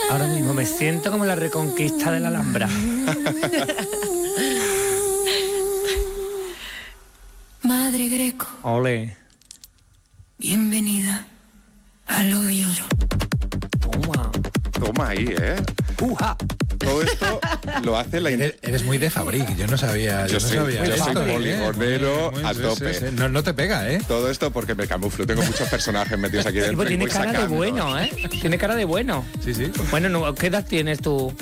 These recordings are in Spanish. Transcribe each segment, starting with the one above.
Ahora mismo me siento como la reconquista de la Alhambra. Madre Greco. Ole. Bienvenida al hoyo. Toma. Toma ahí, ¿eh? Uja. Todo esto lo hace la... Eres muy de Fabric, yo no sabía. Yo soy esto, poligonero a tope. Sí. No te pega, ¿eh? Todo esto porque me camuflo. Tengo muchos personajes metidos aquí dentro. Pues y tiene voy cara sacando. de bueno, ¿eh? Tiene cara de bueno. Sí. Bueno, no, ¿qué edad tienes tú?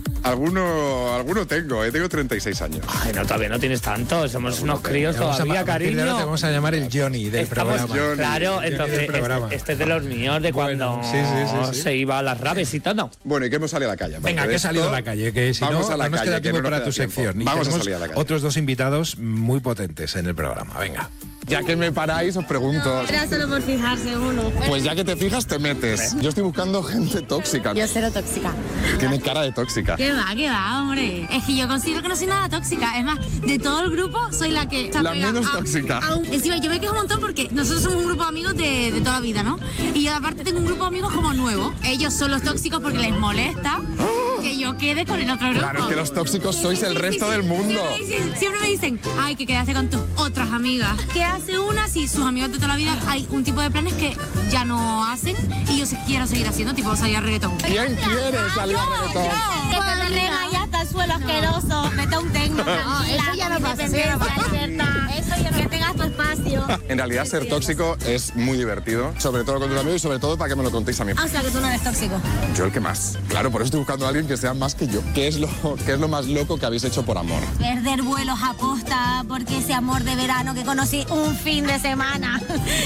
Alguno tengo, tengo 36 años. Ay, no, todavía no tienes tanto. Somos unos críos todavía, a partir de ahora cariño. te vamos a llamar el Johnny del Estamos, programa. Johnny. claro, entonces del programa. este es de los míos, de cuando sí. se iba a las raves y todo. Bueno, ¿y qué hemos salido a la calle? Venga, que he salido a la calle, que si vamos no, a la no nos calle, queda que tiempo no nos para queda tu tiempo. sección. Y Vamos a tenemos salir a la calle. otros dos invitados muy potentes en el programa. Venga. Ya que me paráis, os pregunto. Era solo por fijarse uno. Pues ya que te fijas, te metes. Yo estoy buscando gente tóxica. Yo cero tóxica. Tiene cara de tóxica. ¿Qué va, hombre? Es que yo considero que no soy nada tóxica. Es más, de todo el grupo soy la que... La menos tóxica. Encima, yo me quejo un montón porque nosotros somos un grupo de amigos de toda la vida, ¿no? Y yo aparte tengo un grupo de amigos como nuevo. Ellos son los tóxicos porque les molesta que yo quede con el otro grupo. Claro, que los tóxicos sois el resto del mundo. Siempre me dicen, ay, que quedaste con tus otras amigas. ¿Qué hace una si sus amigos de toda la vida hay un tipo de planes que ya no hacen y yo quiero seguir haciendo, tipo salir a reggaetón? ¿Quién quiere salir a reggaetón? Que te regañas hasta el suelo asqueroso, vete a un tecno. Eso ya no pasa, eso ya no. Que tengas tu espacio. En realidad, ser tóxico es muy divertido, sobre todo con tus amigos y sobre todo para que me lo contéis a mí. O sea, que tú no eres tóxico. Yo el que más. Claro, por eso estoy buscando a alguien que sea más que yo. ¿Qué es lo más loco que habéis hecho por amor? Perder vuelos a posta porque ese amor de verano que conocí un fin de semana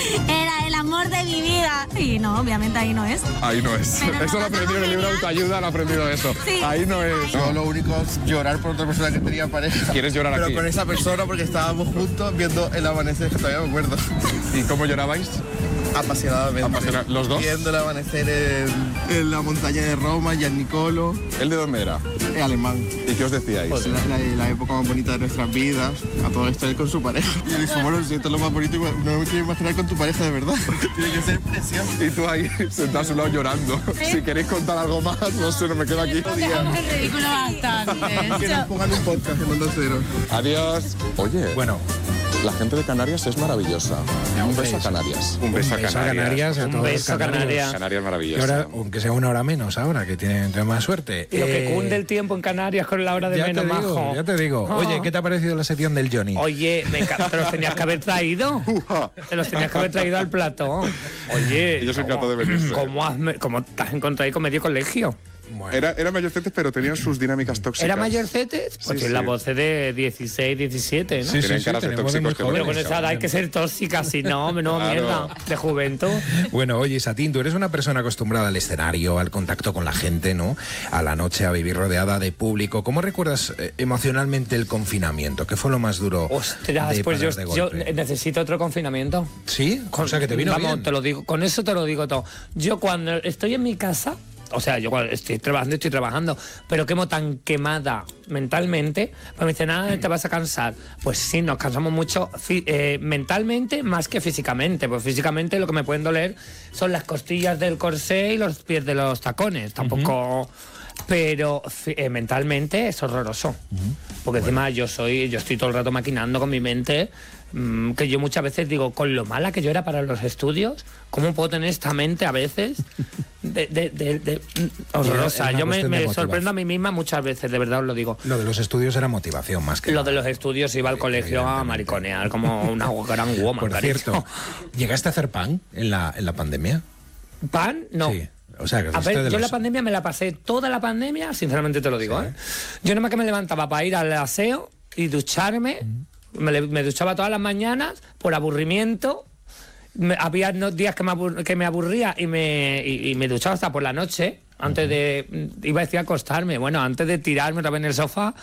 era el amor de mi vida. Y no, obviamente ahí no es. Ahí no es. Pero Eso lo no, aprendí en el libro de autoayuda, lo he aprendido eso. Sí. Ahí no es. Yo lo único es llorar por otra persona que tenía pareja. ¿Quieres llorar Pero aquí? con esa persona porque estábamos juntos viendo el amanecer, que todavía me acuerdo. ¿Y cómo llorabais? Apasionadamente. ¿Los dos? Viendo el amanecer en la montaña de Roma, Gian Nicolo, ¿Él de dónde era? alemán. ¿Y qué os decíais? La época más bonita de nuestras vidas. A todo esto él con su pareja. Y le dijo, bueno, si esto es lo más bonito, no me quiero imaginar con tu pareja de verdad. Tiene que ser precioso. Y tú ahí sentado a su lado llorando. Si queréis contar algo más, no sé, no me quedo aquí. Es ridículo bastante. Que nos pongan un podcast en Onda Cero. Adiós. Oye, Bueno, la gente de Canarias es maravillosa. Un beso a Canarias. Un beso a Canarias. a Un todos beso a los Canarias. Canarias Que maravillosa. ahora, aunque sea una hora menos ahora, que tienen más suerte. Lo que cunde el tiempo en Canarias con la hora de menos, majo. Ya te digo. Oye, ¿qué te ha parecido la sección del Johnny? Oye, me encanta, te los tenías que haber traído. Te los tenías que haber traído al plato. Oye, Ellos encantados de venirse. ¿Cómo te has encontrado ahí con medio colegio? Bueno, Era mayorcetes, pero tenían sus dinámicas tóxicas. ¿Era mayorcetes? Pues Sí, es la sí. voz de 16, 17, ¿no? sí, Tienen caras de tenemos tóxicos muy que Pero con jóvenes. esa edad hay que ser tóxica, si no, menudo Claro. mierda de juventud. Bueno, oye, Satín, tú eres una persona acostumbrada al escenario, al contacto con la gente, ¿no? A la noche, a vivir rodeada de público. ¿Cómo recuerdas emocionalmente el confinamiento? ¿Qué fue lo más duro? Ostras, de pues parar de yo golpe? necesito otro confinamiento. ¿Sí? O sea, que te vino Vamos, bien. te lo digo, con eso te lo digo todo. Yo cuando estoy en mi casa, o sea, yo cuando estoy trabajando, pero quemo tan quemada mentalmente, pues me dicen, te vas a cansar. Pues sí, nos cansamos mucho mentalmente más que físicamente. Pues físicamente lo que me pueden doler son las costillas del corsé y los pies de los tacones. Tampoco... Pero mentalmente es horroroso. Porque encima yo estoy todo el rato maquinando con mi mente, que yo muchas veces digo, con lo mala que yo era para los estudios, ¿cómo puedo tener esta mente a veces horrorosa? Era una Yo me cuestión de motivación. sorprendo a mí misma muchas veces, de verdad os lo digo. Lo de los estudios era motivación más que Lo nada. de los estudios iba al colegio a mariconear como una gran woman. Por cariño. cierto, ¿llegaste a hacer pan en la pandemia? ¿Pan? No. Sí. O sea, que A fuiste ver, de yo los- la pandemia me la pasé toda la pandemia, sinceramente te lo digo, Sí. Yo nada más que me levantaba para ir al aseo y ducharme, me duchaba todas las mañanas por aburrimiento. Había días que me aburría y me duchaba hasta por la noche, antes de, iba a decir acostarme, bueno, antes de tirarme otra vez en el sofá,